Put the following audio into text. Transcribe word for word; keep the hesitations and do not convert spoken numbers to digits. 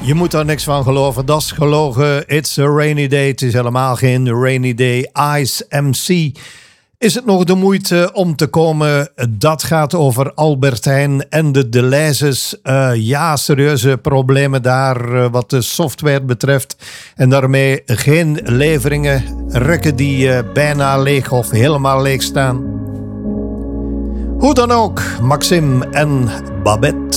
je moet daar niks van geloven. Dat is gelogen. It's a rainy day. Het is helemaal geen rainy day. Ice M C. Is het nog de moeite om te komen? Dat gaat over Albertijn en de Deleuze's. Uh, ja, serieuze problemen daar uh, wat de software betreft. En daarmee geen leveringen. Rekken die uh, bijna leeg of helemaal leeg staan. Hoe dan ook, Maxime en Babette.